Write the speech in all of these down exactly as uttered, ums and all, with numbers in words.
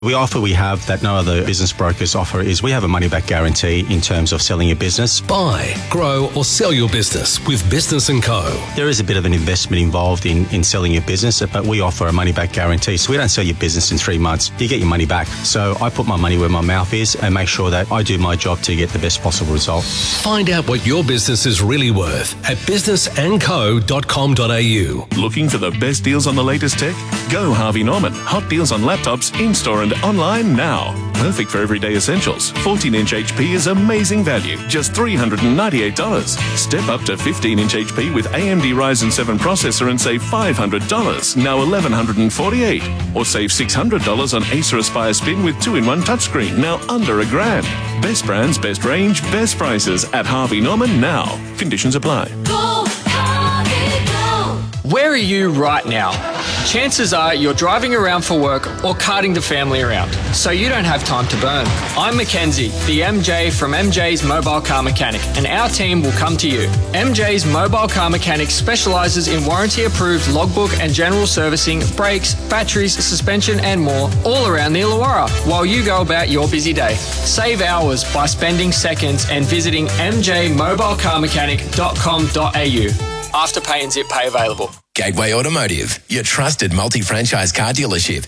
The offer we have that no other business brokers offer is we have a money-back guarantee in terms of selling your business. Buy, grow or sell your business with Business and Co. There is a bit of an investment involved in, in selling your business, but we offer a money-back guarantee. So we don't sell your business in three months. You get your money back. So I put my money where my mouth is and make sure that I do my job to get the best possible result. Find out what your business is really worth at business and co dot com dot a u. Looking for the best deals on the latest tech? Go Harvey Norman. Hot deals on laptops, in-store and online now. Perfect for everyday essentials. fourteen inch H P is amazing value, just three hundred ninety-eight dollars. Step up to fifteen inch H P with A M D Ryzen seven processor and save five hundred dollars, now eleven forty-eight dollars. Or save six hundred dollars on Acer Aspire Spin with two in one touchscreen, now under a grand. Best brands, best range, best prices at Harvey Norman now. Conditions apply. Go, Harvey, go. Where are you right now? Chances are you're driving around for work or carting the family around, so you don't have time to burn. I'm Mackenzie, the M J from M J's Mobile Car Mechanic, and our team will come to you. M J's Mobile Car Mechanic specialises in warranty-approved logbook and general servicing, brakes, batteries, suspension and more, all around the Illawarra, while you go about your busy day. Save hours by spending seconds and visiting m j mobile car mechanic dot com dot a u. Afterpay and zip pay available. Gateway Automotive, your trusted multi-franchise car dealership.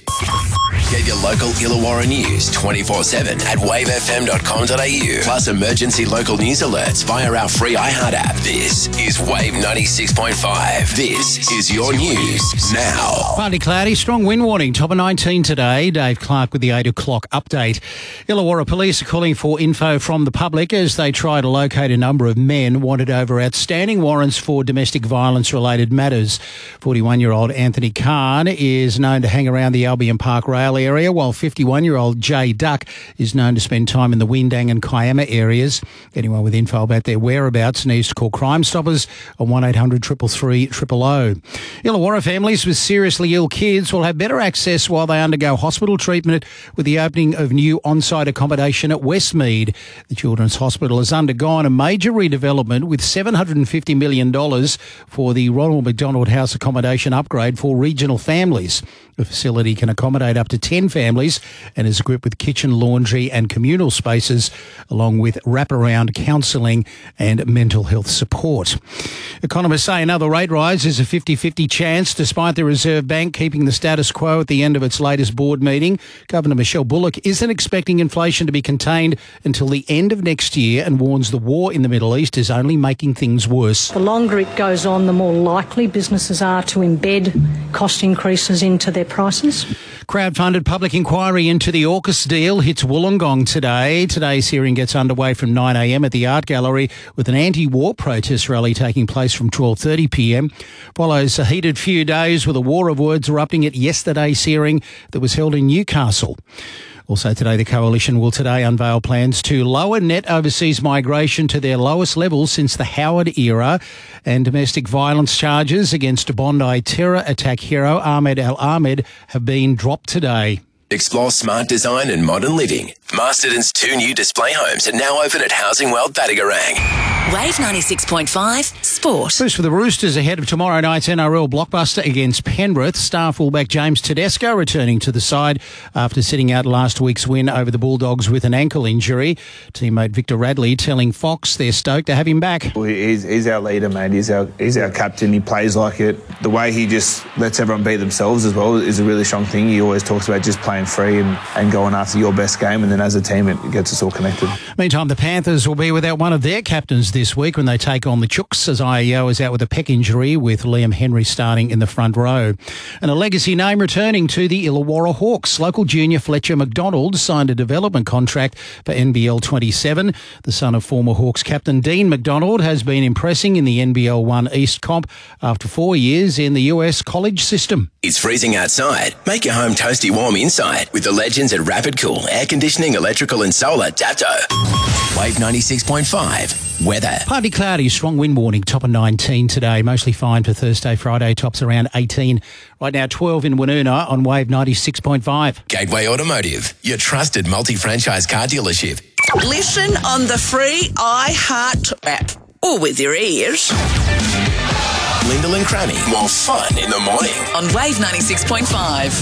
Get your local Illawarra news twenty-four seven at wave f m dot com dot a u. Plus emergency local news alerts via our free iHeart app. This is Wave ninety-six point five. This is your news now. Partly cloudy, strong wind warning. Top of nineteen today. Dave Clark with the eight o'clock update. Illawarra police are calling for info from the public as they try to locate a number of men wanted over outstanding warrants for domestic violence-related matters. forty-one-year-old Anthony Khan is known to hang around the Albion Park Rail area, while fifty-one-year-old Jay Duck is known to spend time in the Windang and Kiama areas. Anyone with info about their whereabouts needs to call Crime Stoppers on one eight hundred three three three thousand. Illawarra families with seriously ill kids will have better access while they undergo hospital treatment with the opening of new on-site accommodation at Westmead. The Children's Hospital has undergone a major redevelopment with seven hundred fifty million dollars for the Ronald McDonald House accommodation upgrade for regional families. The facility can accommodate up to ten families and is equipped with kitchen, laundry and communal spaces, along with wraparound counselling and mental health support. Economists say another rate rise is a fifty-fifty chance, despite the Reserve Bank keeping the status quo at the end of its latest board meeting. Governor Michelle Bullock isn't expecting inflation to be contained until the end of next year and warns the war in the Middle East is only making things worse. The longer it goes on, the more likely businesses are to embed cost increases into their prices. Crowd-funded public inquiry into the AUKUS deal hits Wollongong today. Today's hearing gets underway from nine a m at the Art Gallery with an anti-war protest rally taking place from twelve thirty p m. Follows a heated few days with a war of words erupting at yesterday's hearing that was held in Newcastle. Also today, the Coalition will today unveil plans to lower net overseas migration to their lowest levels since the Howard era, and domestic violence charges against Bondi terror attack hero Ahmed Al Ahmed have been dropped today. Explore smart design and modern living. Masterton's two new display homes are now open at Housing World Battigarang. Wave ninety-six point five Sport. First for the Roosters ahead of tomorrow night's N R L blockbuster against Penrith. Star fullback James Tedesco returning to the side after sitting out last week's win over the Bulldogs with an ankle injury. Teammate Victor Radley telling Fox they're stoked to have him back. Well, he's, he's our leader, mate. He's our, he's our captain. He plays like it. The way he just lets everyone be themselves as well is a really strong thing. He always talks about just playing free and, and going after your best game, and then as a team it gets us all connected. Meantime, the Panthers will be without one of their captains this week when they take on the Chooks, as I E O is out with a pec injury, with Liam Henry starting in the front row. And a legacy name returning to the Illawarra Hawks. Local junior Fletcher McDonald signed a development contract for N B L twenty-seven. The son of former Hawks captain Dean McDonald has been impressing in the N B L one East comp after four years in the U S college system. It's freezing outside. Make your home toasty warm inside with the legends at Rapid Cool Air Conditioning, Electrical and Solar Dapto. Wave ninety-six point five. Weather. Partly cloudy, strong wind warning, top of nineteen today. Mostly fine for Thursday, Friday, tops around eighteen. Right now, twelve in Woonona on Wave ninety-six point five. Gateway Automotive, your trusted multi-franchise car dealership. Listen on the free iHeart app or with your ears. Lyndall and Cranny, more fun in the morning. On Wave ninety-six point five.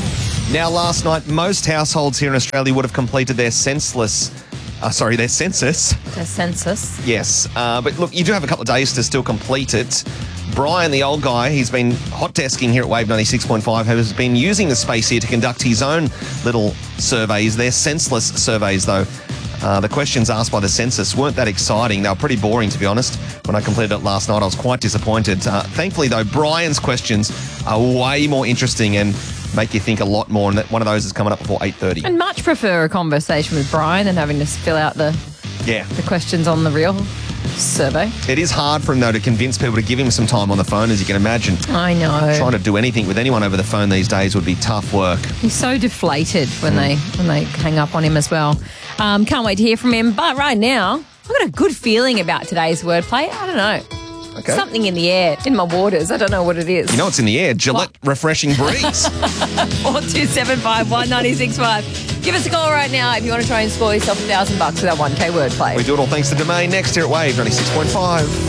Now, last night, most households here in Australia would have completed their senseless, uh, sorry, their census. The census. Yes. Uh, but look, you do have a couple of days to still complete it. Brian, the old guy, he's been hot desking here at Wave ninety-six point five, has been using the space here to conduct his own little surveys. They're senseless surveys, though. Uh, the questions asked by the census weren't that exciting. They were pretty boring, to be honest. When I completed it last night, I was quite disappointed. Uh, thankfully, though, Brian's questions are way more interesting and make you think a lot more. And that one of those is coming up before eight thirty. And much prefer a conversation with Brian than having to fill out the yeah the questions on the real survey. It is hard for him, though, to convince people to give him some time on the phone, as you can imagine. I know. Trying to do anything with anyone over the phone these days would be tough work. He's so deflated when they when they hang up on him as well. Um, can't wait to hear from him. But right now, I've got a good feeling about today's wordplay. I don't know. Okay. Something in the air, in my waters. I don't know what it is. You know what's in the air? Gillette what? Refreshing Breeze. four two seven five, one nine six five. Give us a call right now if you want to try and score yourself a thousand bucks with that one K wordplay. We do it all thanks to Domain next here at Wave ninety-six point five.